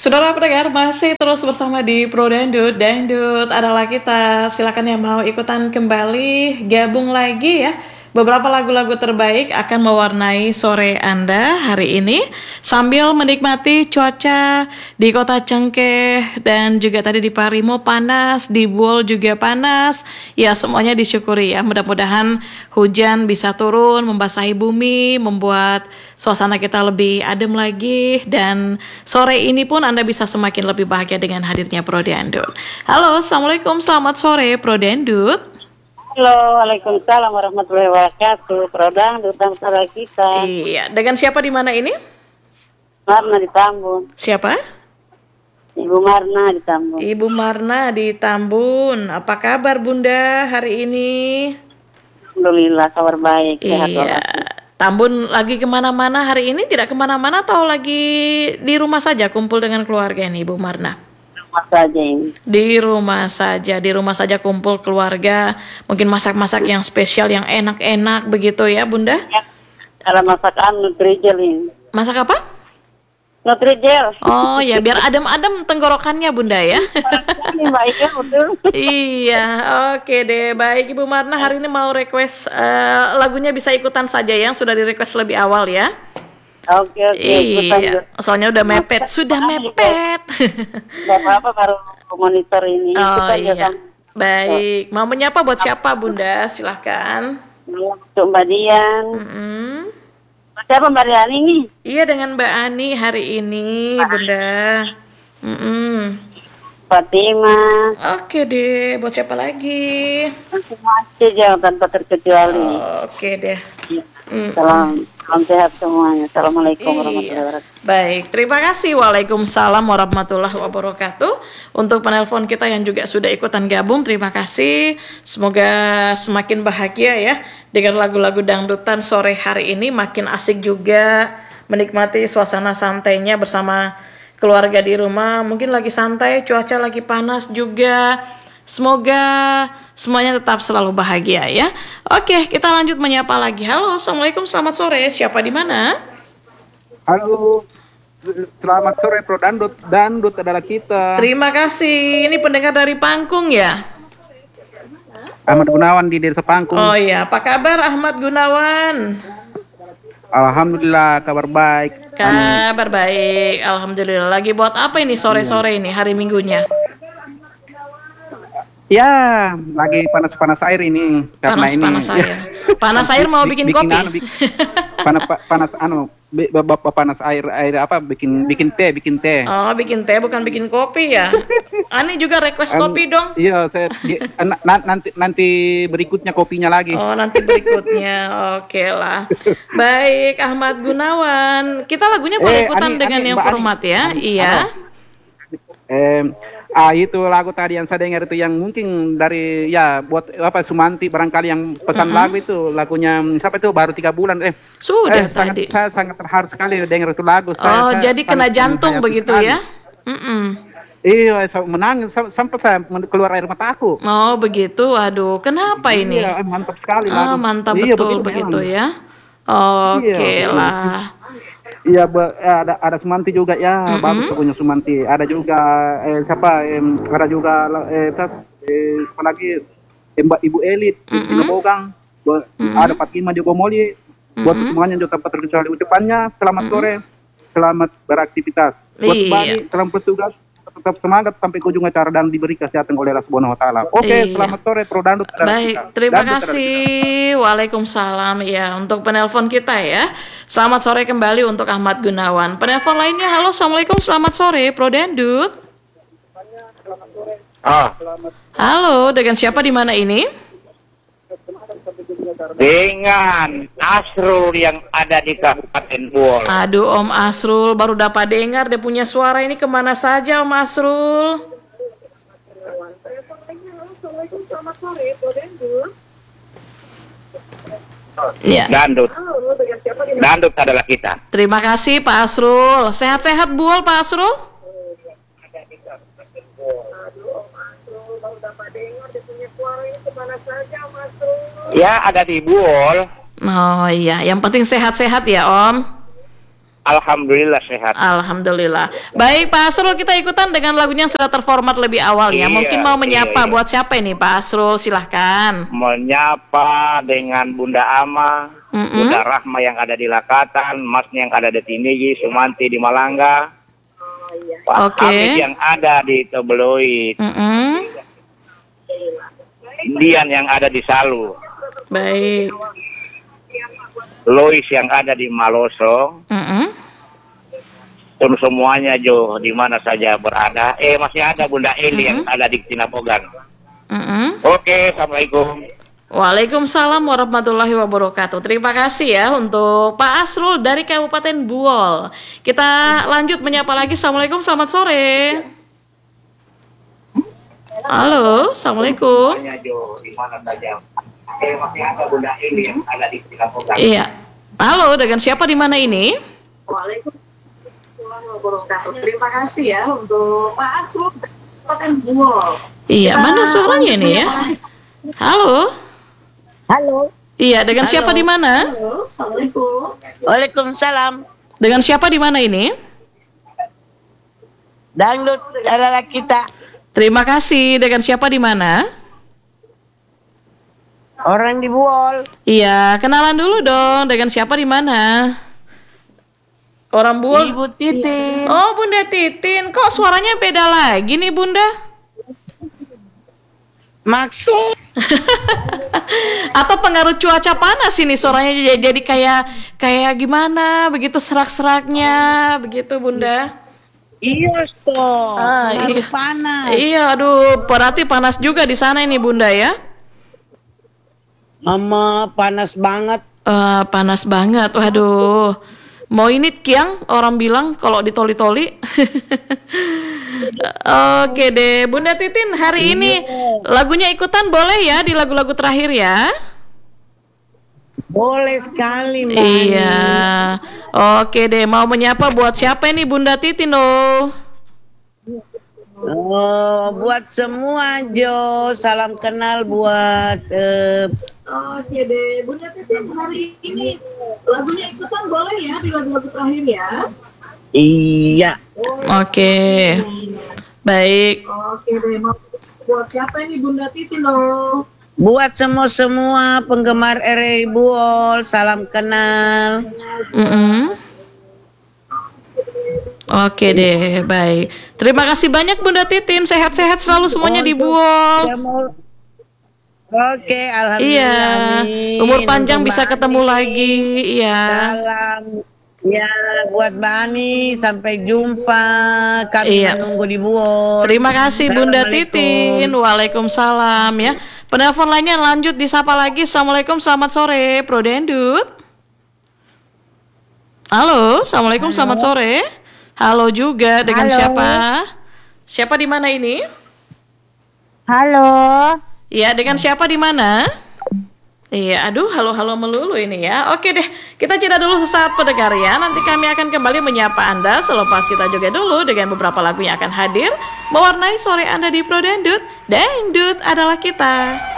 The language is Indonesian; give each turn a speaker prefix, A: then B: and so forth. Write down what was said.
A: Saudara pendengar masih terus bersama di Pro Dangdut. Dangdut adalah kita. Silakan yang mau ikutan kembali, gabung lagi ya. Beberapa lagu-lagu terbaik akan mewarnai sore Anda hari ini sambil menikmati cuaca di Kota Cengkeh dan juga tadi di Parimo panas, di Buol juga panas. Ya, semuanya disyukuri ya. Mudah-mudahan hujan bisa turun, membasahi bumi, membuat suasana kita lebih adem lagi, dan sore ini pun Anda bisa semakin lebih bahagia dengan hadirnya Pro Dangdut. Halo, Assalamualaikum, selamat sore Pro Dangdut.
B: Halo, Waalaikumsalam warahmatullahi wabarakatuh. Prodang, dutang saudara kita.
A: Iya, dengan siapa di mana ini?
B: Marna di Tambun.
A: Siapa?
B: Ibu Marna di Tambun.
A: Ibu Marna di Tambun. Apa kabar Bunda hari ini?
B: Alhamdulillah, kabar baik. Sehat
A: Iya.
B: walafiat.
A: Tambun lagi kemana-mana hari ini? Tidak kemana-mana atau lagi di rumah saja kumpul dengan keluarga nih Ibu Marna?
B: Rumah saja ini.
A: Di rumah saja kumpul keluarga. Mungkin masak-masak yang spesial, yang enak-enak begitu ya Bunda?
B: Ya, kalau masakan Nutrijel ini.
A: Masak apa?
B: Nutrijel.
A: Oh ya, biar adem-adem tenggorokannya Bunda ya.
B: Ini baiknya betul.
A: Iya, oke deh. Baik Ibu Marna, hari ini mau request lagunya bisa ikutan saja yang sudah di request lebih awal ya.
B: Oke.
A: Iya, soalnya udah mepet, sudah mepet.
B: Gak apa-apa, baru monitor ini.
A: Oh
B: Kita
A: iya,
B: juga
A: baik. Mau menyapa buat siapa Bunda? Silahkan.
B: untuk Mbak Dian.
A: Mm-mm.
B: Siapa Mbak Dian ini?
A: Iya, dengan Mbak Ani hari ini Bunda. Mm-mm.
B: Fatima.
A: Oke deh, buat siapa lagi?
B: Masih jangan tanpa terkecuali.
A: Oke deh.
B: Salam sehat semuanya. Assalamualaikum warahmatullahi
A: Iya.
B: wabarakatuh.
A: Baik, terima kasih. Waalaikumsalam warahmatullahi wabarakatuh. Untuk penelpon kita yang juga sudah ikutan gabung, terima kasih. Semoga semakin bahagia ya dengan lagu-lagu dangdutan sore hari ini. Makin asik juga menikmati suasana santainya bersama keluarga di rumah. Mungkin lagi santai, cuaca lagi panas juga. Semoga semuanya tetap selalu bahagia ya. Oke, kita lanjut menyapa lagi. Halo, Assalamualaikum, selamat sore. Siapa di mana?
C: Halo, selamat sore Pro Dangdut. Dangdut adalah kita.
A: Terima kasih. Ini pendengar dari Pangkung ya?
C: Ahmad Gunawan di Desa Pangkung.
A: Oh iya, apa kabar Ahmad Gunawan?
C: Alhamdulillah, kabar baik.
A: Kabar baik, alhamdulillah. Lagi buat apa ini sore-sore ini, hari Minggunya?
C: Ya, lagi panas-panas air ini. Karena
A: Panas-panas
C: ini,
A: air. Panas air mau bikin kopi?
C: Panas air apa? Bikin teh.
A: Oh, bikin teh bukan bikin kopi ya? Ani juga request kopi dong.
C: Iya, nanti berikutnya kopinya lagi.
A: Oh, nanti berikutnya. Oke lah. Baik, Ahmad Gunawan. Kita lagunya boleh ikutan dengan yang format ya? Iya.
C: Itu lagu tadi yang saya dengar itu yang mungkin dari ya buat apa Sumanti barangkali yang pesan lagu itu lagunya siapa itu baru 3 bulan
A: Sudah tadi.
C: Saya sangat terharu sekali dengar itu lagu.
A: Jadi kena jantung begitu ya?
C: Iya, saya menangis sampai saya keluar air mataku.
A: Oh begitu, aduh, kenapa ini?
C: Iya, mantap sekali lagu.
A: Mantap
C: Iya,
A: betul begitu
C: memang.
A: ya. Oke
C: Iya,
A: lah.
C: Iya, ada Sumanti juga ya, bagus punya Sumanti. Ada juga ada juga apa lagi Mbak Ibu Elit di Bogang. Ada Fatima di Gomoli. Buat semuanya juga tanpa terkecuali ucapannya selamat sore, selamat beraktivitas. Buat Bani, selamat bertugas, tetap semangat sampai ke ujung acara dan diberi kesehatan oleh Allah Subhanahu wa taala. Oke, selamat sore Pro Dangdut.
A: Baik, terima kasih. Waalaikumsalam ya untuk penelpon kita ya. Selamat sore kembali untuk Ahmad Gunawan. Penelpon lainnya, halo, Assalamualaikum, selamat sore Pro Dangdut. Halo, dengan siapa di mana ini?
D: Dengan Asrul yang ada di Kabupaten Buol.
A: Aduh Om Asrul, baru dapat dengar dia punya suara ini, kemana saja Om Asrul? Ya.
D: Dangdut adalah kita.
A: Terima kasih Pak Asrul. Sehat-sehat Buol Pak Asrul?
D: Ya, ada di Buol.
A: Oh iya, yang penting sehat-sehat ya Om.
D: Alhamdulillah sehat.
A: Alhamdulillah. Baik Pak Asrul, kita ikutan dengan lagunya yang sudah terformat lebih awal ya.
D: Iya,
A: Mungkin mau menyapa
D: iya.
A: buat siapa ini Pak Asrul? Silahkan.
D: Menyapa dengan Bunda Ama, Bunda Rahma yang ada di Lakatan, Masnya yang ada di Tinigi, Sumanti di Malangga, Pak
A: Oke.
D: Hamid yang ada di Tobeloid,
A: Mm-mm.
D: Dian yang ada di Salu,
A: Baik.
D: Lois yang ada di Maloso,
A: Mm-mm.
D: dan semuanya Jo di mana saja berada. Masih ada Bunda Eli yang ada di Cinapogan.
A: Mm-mm.
D: Oke, Assalamualaikum.
A: Waalaikumsalam warahmatullahi wabarakatuh. Terima kasih ya untuk Pak Asrul dari Kabupaten Buol. Kita lanjut menyapa lagi. Assalamualaikum, selamat sore. Halo, assalamualaikum.
D: Semuanya Jo di mana saja. Masih ada Bunda Eli yang ada di Cinapogan.
A: Iya. Halo, dengan siapa di mana ini?
E: Waalaikumsalam wabarakatuh. Terima kasih ya untuk Pak Asrul Kabupaten Buol.
A: Iya, mana suaranya ini ya? Halo.
B: Halo.
A: Iya, dengan siapa di mana?
E: Halo, assalamualaikum.
B: Waalaikumsalam.
A: Dengan siapa di mana ini?
B: Dangdut adalah kita.
A: Terima kasih. Dengan siapa di mana?
B: Orang di Buol.
A: Iya, kenalan dulu dong. Dengan siapa di mana? Orang Buol.
B: Ibu Titin.
A: Oh, Bunda Titin. Kok suaranya beda lagi nih, Bunda?
B: Maksud?
A: Atau pengaruh cuaca panas ini suaranya jadi kayak gimana? Begitu serak-seraknya, begitu, Bunda.
B: Iya, toh.
A: Iya.
B: Panas.
A: Iya, aduh, berarti panas juga di sana ini, Bunda ya?
B: Mama panas banget.
A: Panas banget, waduh. Mau ini Kiang, orang bilang kalau ditoli-toli. Oke deh, Bunda Titin hari ini lagunya ikutan boleh ya di lagu-lagu terakhir ya?
B: Boleh sekali, Mbak.
A: Iya. Oke deh, mau menyapa buat siapa ini Bunda Titin oh?
B: Buat semua Jo, salam kenal buat
E: Oke deh, Bunda Titin hari ini lagunya ikutan boleh ya di lagu-lagu terakhir ya?
B: iya.
A: Oke. Baik.
E: Oke deh, mau buat siapa ini Bunda Titin loh?
B: Buat semua penggemar RRI Buol, salam kenal.
A: Mm-mm. Oke deh, baik. Terima kasih banyak Bunda Titin. Sehat-sehat selalu semuanya di Buol.
B: Oke, alhamdulillah.
A: Iya.
B: amin.
A: Umur panjang
B: Untuk
A: bisa
B: Mbak
A: ketemu
B: Ani,
A: lagi. Iya.
B: Salam. Ya, buat Mbak Ani, sampai jumpa. Kami
A: Iya.
B: menunggu di Buol.
A: Terima kasih Bunda
B: Assalamualaikum.
A: Titin. Waalaikumsalam ya. Penelpon lainnya lanjut disapa lagi. Assalamualaikum, selamat sore, Pro Dendut. Halo, assalamualaikum, selamat sore. Halo juga dengan
F: Halo.
A: siapa? Siapa di mana ini?
F: Halo.
A: Iya, dengan siapa di mana? Iya, aduh, halo-halo melulu ini ya. Oke deh, kita jeda dulu sesaat pendengar ya. Nanti kami akan kembali menyapa Anda selepas kita juga dulu dengan beberapa lagu yang akan hadir mewarnai sore Anda di Pro Dangdut. Dangdut adalah kita.